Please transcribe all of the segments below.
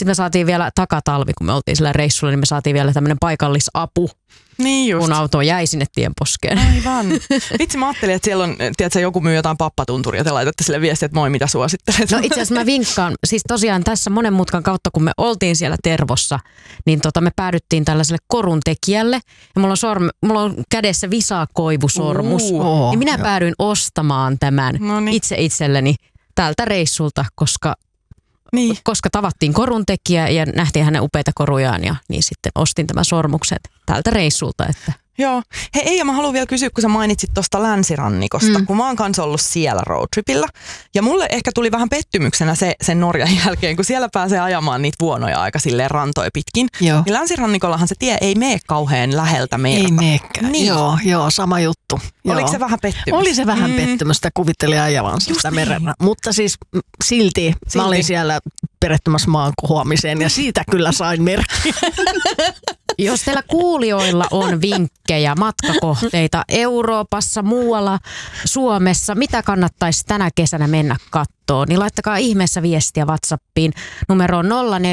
Sitten me saatiin vielä takatalvi, kun me oltiin sillä reissulla, niin me saatiin vielä tämmöinen paikallisapu. Niin just. Kun auto jäi sinne tienposkeen. Aivan. Vitsi, mä ajattelin, että siellä on, tiedätkö, joku myy jotain pappatunturia ja te laitatte sille viestiä, että moi, mitä suosittelet. No itse asiassa mä vinkkaan, siis tosiaan tässä monen mutkan kautta, kun me oltiin siellä Tervossa, niin me päädyttiin tällaiselle koruntekijälle. Ja mulla on kädessä visakoivusormus. Niin minä päädyin ostamaan tämän itse itselleni tältä reissulta, koska tavattiin koruntekijä ja nähtiin hänen upeita korujaan ja niin sitten ostin tämän sormuksen tältä reissulta. Että. Joo. Hei Eija, mä haluan vielä kysyä, kun sä mainitsit tuosta länsirannikosta, kun mä oon kanssa ollut siellä roadtripillä. Ja mulle ehkä tuli vähän pettymyksenä sen Norjan jälkeen, kun siellä pääsee ajamaan niitä vuonoja aika silleen rantoja pitkin. Joo. Niin länsirannikollahan se tie ei mene kauhean läheltä merta. Ei meekään. Niin. Joo, sama juttu. Oliko se vähän pettymys? Oli se vähän pettymystä, kuvittelin ajavansa sitä merellä. Mutta siis silti mä olin siellä perehtymässä maan kohoamiseen ja siitä kyllä sain merkkiä. Jos teillä kuulijoilla on vinkkejä, matkakohteita Euroopassa, muualla Suomessa, mitä kannattaisi tänä kesänä mennä kattoon, niin laittakaa ihmeessä viestiä WhatsAppiin numeroon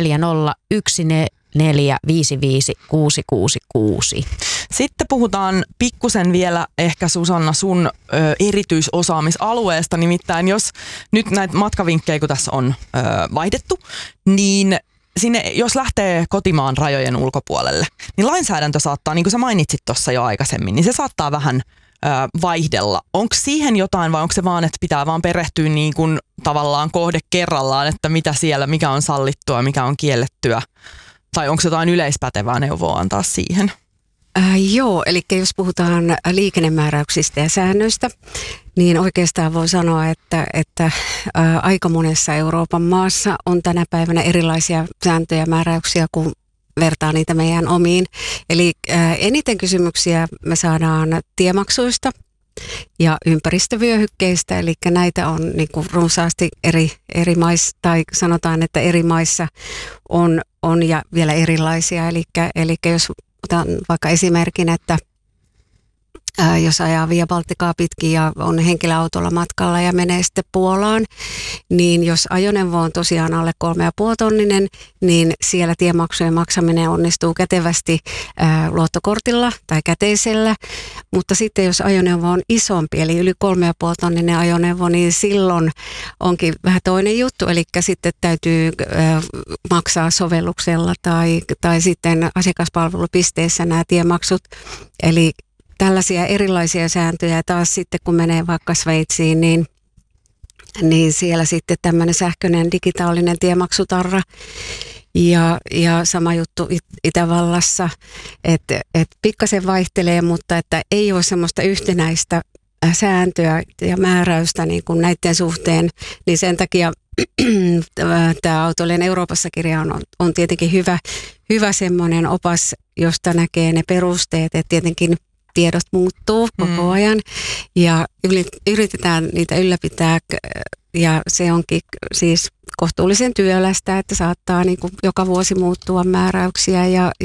0401455666. Sitten puhutaan pikkusen vielä ehkä Susanna sun erityisosaamisalueesta, nimittäin jos nyt näitä matkavinkkejä, kun tässä on vaihdettu, niin sinne, jos lähtee kotimaan rajojen ulkopuolelle, niin lainsäädäntö saattaa, niin kuin sä mainitsit tuossa jo aikaisemmin, niin se saattaa vähän vaihdella. Onko siihen jotain vai onko se vaan, että pitää vaan perehtyä niin kuin tavallaan kohde kerrallaan, että mitä siellä, mikä on sallittua, mikä on kiellettyä? Tai onko jotain yleispätevää neuvoa antaa siihen? Joo, eli jos puhutaan liikennemääräyksistä ja säännöistä, niin oikeastaan voi sanoa, että aika monessa Euroopan maassa on tänä päivänä erilaisia sääntöjä ja määräyksiä, kun vertaa niitä meidän omiin. Eli eniten kysymyksiä me saadaan tiemaksuista ja ympäristövyöhykkeistä, eli näitä on niin kuin runsaasti eri maissa, tai sanotaan, että eri maissa on ja vielä erilaisia. Eli jos otan vaikka esimerkin, että jos ajaa Via Balticaa pitkin ja on henkilöautolla matkalla ja menee sitten Puolaan, niin jos ajoneuvo on tosiaan alle 3,5 tonninen, niin siellä tiemaksujen maksaminen onnistuu kätevästi luottokortilla tai käteisellä. Mutta sitten jos ajoneuvo on isompi, eli yli 3,5 tonninen ajoneuvo, niin silloin onkin vähän toinen juttu. Eli sitten täytyy maksaa sovelluksella tai sitten asiakaspalvelupisteessä nämä tiemaksut. Eli tällaisia erilaisia sääntöjä taas sitten, kun menee vaikka Sveitsiin, niin siellä sitten tämmöinen sähköinen digitaalinen tiemaksutarra ja sama juttu Itävallassa, että pikkasen vaihtelee, mutta että ei ole semmoista yhtenäistä sääntöä ja määräystä niin kuin näiden suhteen, niin sen takia tämä Autoilijan Euroopassa-kirja on tietenkin hyvä semmoinen opas, josta näkee ne perusteet, että tietenkin tiedot muuttuu koko ajan ja yritetään niitä ylläpitää ja se onkin siis kohtuullisen työlästä, että saattaa niin kuin joka vuosi muuttua määräyksiä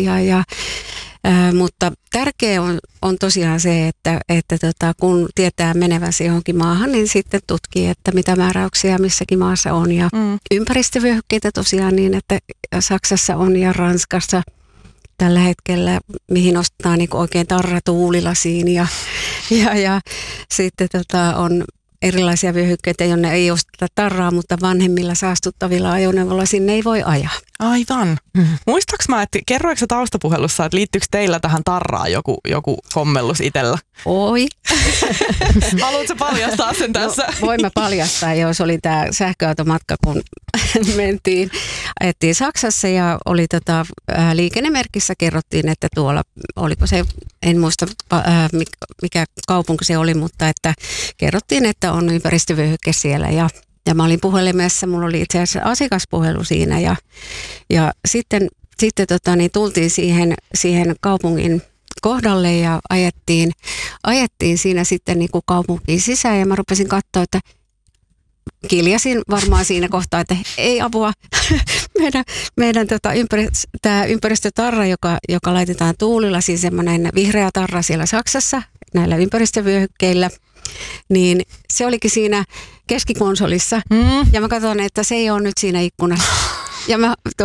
mutta tärkeä on tosiaan se, että kun tietää menevänsä johonkin maahan, niin sitten tutkii, että mitä määräyksiä missäkin maassa on ja ympäristövyöhykkeitä tosiaan niin, että Saksassa on ja Ranskassa tällä hetkellä, mihin ostetaan niin oikein tarra tuulilasiin ja sitten on erilaisia vyöhykkeitä, jonne ei osteta tarraa, mutta vanhemmilla saastuttavilla ajoneuvoilla sinne ei voi ajaa. Aivan. Muistaaks mä, että kerroiko sä taustapuhelussa, että liittyykö teillä tähän tarraan joku kommellus itsellä? Oi. Haluatko paljastaa sen tässä? No, voin mä paljastaa, jos oli tämä sähköautomatka, kun ajettiin Saksassa ja oli liikennemerkissä kerrottiin, että tuolla, oliko se, en muista mikä kaupunki se oli, mutta että kerrottiin, että on ympäristövyöhyke siellä ja mä olin puhelimessa, mulla oli itse asiassa asiakaspuhelu siinä ja sitten tultiin siihen kaupungin kohdalle ja ajettiin siinä sitten niin kuin kaupunkiin sisään ja mä rupesin katsoa, että kiljasin varmaan siinä kohtaa, että ei apua. meidän tämä ympäristötarra, joka laitetaan tuulilla, siis semmoinen vihreä tarra siellä Saksassa näillä ympäristövyöhykkeillä, niin se olikin siinä keskikonsolissa ja mä katson, että se ei ole nyt siinä ikkunassa. Ja mä